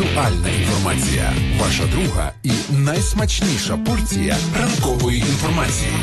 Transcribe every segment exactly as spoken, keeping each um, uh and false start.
Актуальна інформація. Ваша друга і найсмачніша порція ранкової інформації.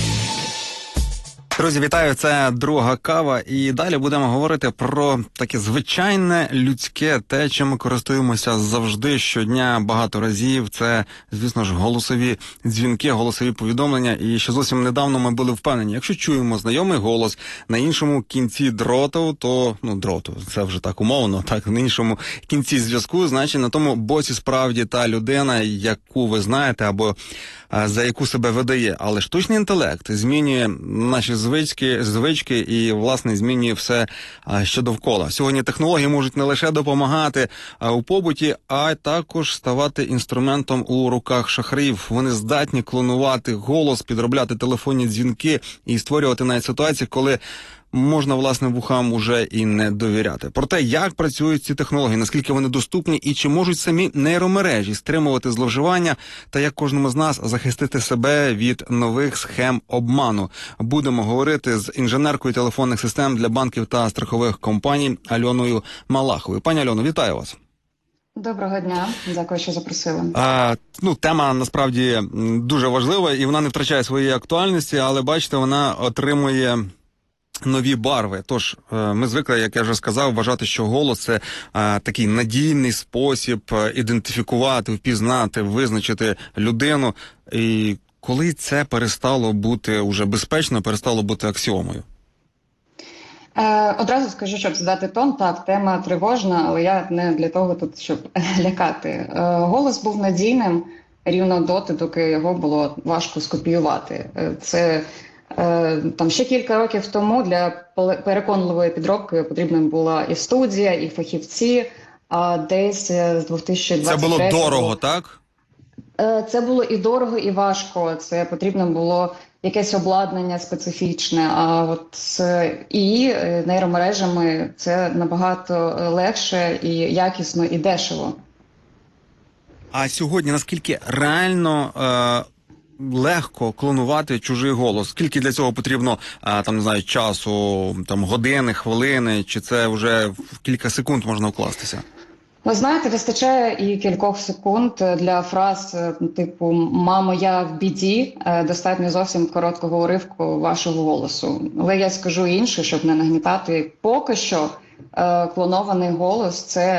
Друзі, вітаю, це друга кава, і далі будемо говорити про таке звичайне людське, те, чим ми користуємося завжди, щодня, багато разів. Це, звісно ж, голосові дзвінки, голосові повідомлення. І ще зовсім недавно ми були впевнені, якщо чуємо знайомий голос на іншому кінці дроту, то, ну, дроту, це вже так умовно, так, на іншому кінці зв'язку, значить, на тому боці справді та людина, яку ви знаєте, або за яку себе видає. Але штучний інтелект змінює наші звички, звички і, власне, змінює все, що довкола. Сьогодні технології можуть не лише допомагати у побуті, а також ставати інструментом у руках шахраїв. Вони здатні клонувати голос, підробляти телефонні дзвінки і створювати навіть ситуації, коли можна, власне, вухам уже і не довіряти. Про те, як працюють ці технології, наскільки вони доступні і чи можуть самі нейромережі стримувати зловживання, та як кожному з нас захистити себе від нових схем обману. Будемо говорити з інженеркою телефонних систем для банків та страхових компаній Альоною Малаховою. Пані Альоно, вітаю вас. Доброго дня, дякую, що запросили. А, ну, тема насправді дуже важлива і вона не втрачає своєї актуальності, але бачите, вона отримує нові барви. Тож, ми звикли, як я вже сказав, вважати, що голос – це а, такий надійний спосіб ідентифікувати, впізнати, визначити людину. І коли це перестало бути уже безпечно, перестало бути аксіомою? Е, одразу скажу, щоб задати тон. Так, тема тривожна, але я не для того тут, щоб лякати. Е, голос був надійним рівно доти, доки його було важко скопіювати. Е, це Там ще кілька років тому для переконливої підробки потрібна була і студія, і фахівці, а десь з дві тисячі двадцять третього... Це було дорого, так? Це було і дорого, і важко. Це потрібно було якесь обладнання специфічне, а от з ІІ, нейромережами, це набагато легше і якісно, і дешево. А сьогодні наскільки реально Е... легко клонувати чужий голос? Скільки для цього потрібно, а, там, не знаю, часу, там, години, хвилини, чи це вже в кілька секунд можна вкластися? Ви знаєте, вистачає і кількох секунд для фраз типу «мамо, я в біді», достатньо зовсім короткого уривку вашого голосу. Але я скажу інше, щоб не нагнітати. Поки що клонований голос – це